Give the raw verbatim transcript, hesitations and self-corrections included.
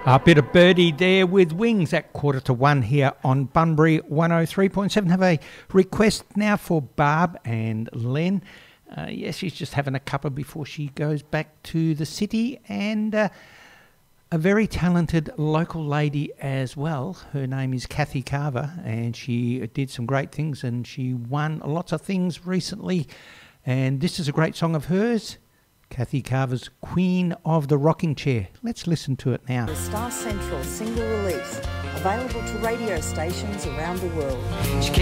A bit of Birdie there with Wings at quarter to one here on Bunbury one oh three point seven. Have a request now for Barb and Len. Uh, yes, she's just having a cuppa before she goes back to the city, and uh, a very talented local lady as well. Her name is Kathy Carver, and she did some great things, and she won lots of things recently. And this is a great song of hers, Kathy Carver's Queen of the Rocking Chair. Let's listen to it now. The Star Central single release, available to radio stations around the world.